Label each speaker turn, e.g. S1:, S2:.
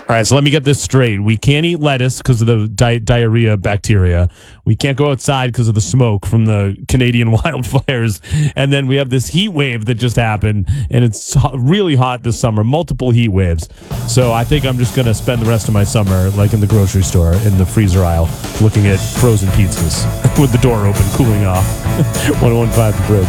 S1: All right, so let me get this straight. We can't eat lettuce because of the diarrhea bacteria. We can't go outside because of the smoke from the Canadian wildfires. And then we have this heat wave that just happened, and it's really hot this summer, multiple heat waves. So I think I'm just going to spend the rest of my summer like in the grocery store in the freezer aisle looking at frozen pizzas with the door open, cooling off. 101.5 The Bridge.